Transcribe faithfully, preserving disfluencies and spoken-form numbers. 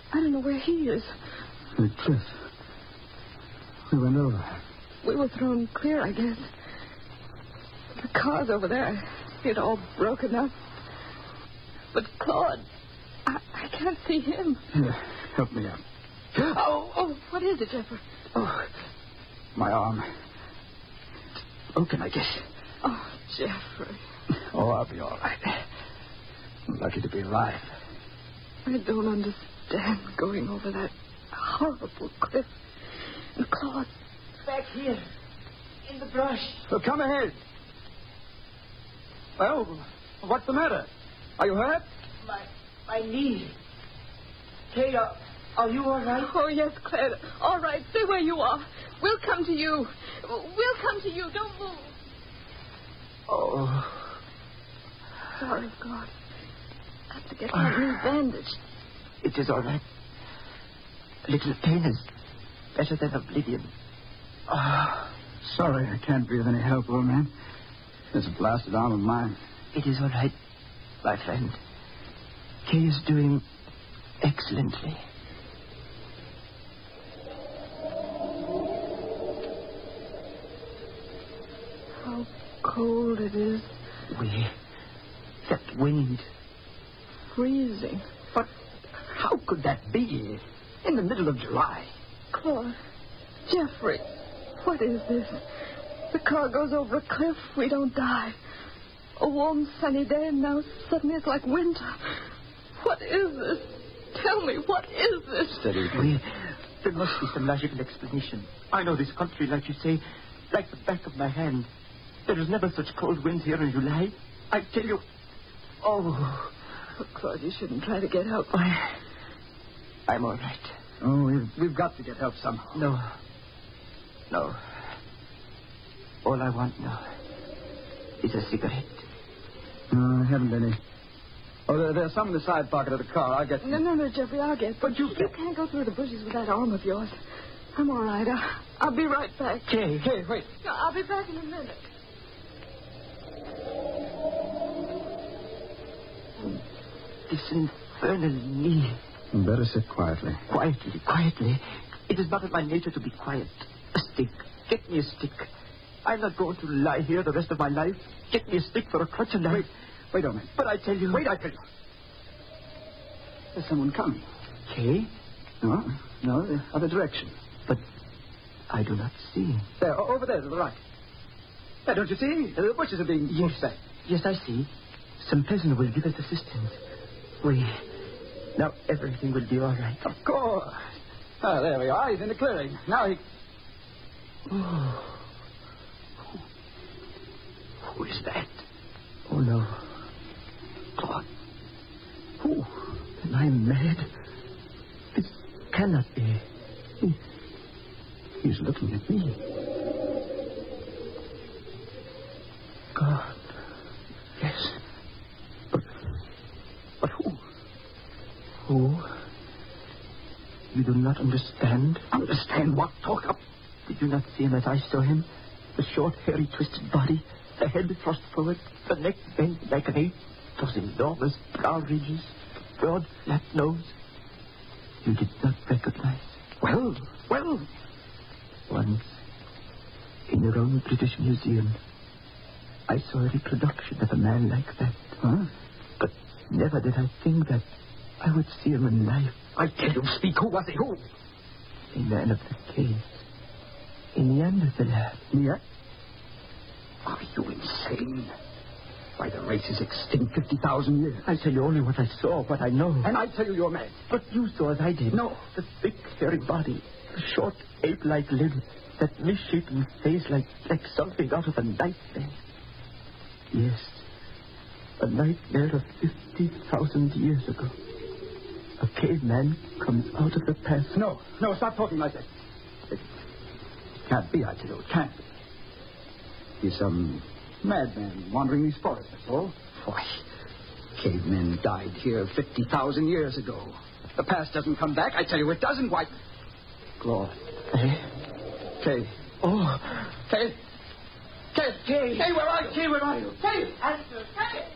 I don't know where he is. The cliff. We went over. We were thrown clear, I guess. The car's over there. It all broken up. But Claude, I, I can't see him. Here, help me up. Oh, oh, what is it, Jeffrey? Oh, my arm. Broken, I guess. Oh, Jeffrey. Oh, I'll be all right. I'm lucky to be alive. I don't understand going over that horrible cliff. And Claude... Back here, in the brush. So come ahead. Well, what's the matter? Are you hurt? My, my knee. Kay, are, are you all right? Oh, yes, Claire. All right, stay where you are. We'll come to you. We'll come to you. Don't move. Oh. Sorry, Claude. I have to get my knee bandaged. It is all right. A little pain is better than oblivion. Oh, sorry, I can't be of any help, old man. This blasted arm of mine. It is all right, my friend. Kay is doing excellently. How cold it is. We... That wind. Freezing. But how could that be? In the middle of July. Claude. Jeffrey. What is this? The car goes over a cliff. We don't die. A warm, sunny day, and now suddenly it's like winter. What is this? Tell me, what is this? Steady. We, there must be some logical explanation. I know this country, like you say, like the back of my hand. There is never such cold winds here in July. I tell you... Oh... Oh, Claude, you shouldn't try to get help. I, I'm all right. Oh, we've, we've got to get help somehow. No. No. All I want now is a cigarette. No, I haven't any. Oh, there, there's some in the side pocket of the car. I'll get some. No, no, no, Jeffrey, I'll get But you... You can't go through the bushes with that arm of yours. I'm all right. I'll, I'll be right back. Kay. Hey, wait. No, I'll be back in a minute. This infernal knee. Better sit quietly. Quietly, quietly. It is not in my nature to be quiet. A stick. Get me a stick. I'm not going to lie here the rest of my life. Get me a stick for a crutch and Wait, wait a minute. But I tell you... Wait, I tell you. There's someone coming. Kay? No, no, the other direction. But I do not see. There, o- over there to the right. There, don't you see? The bushes are being pushed back. Yes, I see. Some peasant will give us assistance. We... Now everything will be all right. Of course. Ah, there we are. He's in the clearing. Now he... Oh. Who is that? Oh, no. Claude. Who? Am I mad? This cannot be. He... He's looking at me. God. Yes. But... But who? Who? You do not understand? Understand what? Talk up. Did you not see him as I saw him? The short, hairy, twisted body, the head thrust forward, the neck bent like an ape, those enormous brow ridges, broad, flat nose. You did not recognize. Well, well. Once, in your own British Museum, I saw a reproduction of a man like that. Huh? But never did I think that I would see him in life. I tell you, speak. Who was he? Who? A man of the cave. A Neanderthal. Yeah? Are you insane? Why, the race is extinct fifty thousand years. I tell you only what I saw, what I know. And I tell you you're mad. But you saw as I did. No. The thick, hairy body, the short, ape-like limbs, that misshapen face like, like something out of a nightmare. Yes, a nightmare of fifty thousand years ago. A caveman comes out of the past. No, no, stop talking like that. It can't be, I tell you, it can't be. He's some madman wandering these forests, that's all. Why, cavemen died here fifty thousand years ago. The past doesn't come back. I tell you it doesn't. Why? Claude. Eh? Kay. Oh. Kay. Kay. Kay. Kay, where are you? Kay, where are you? Kay. Answer. Hey!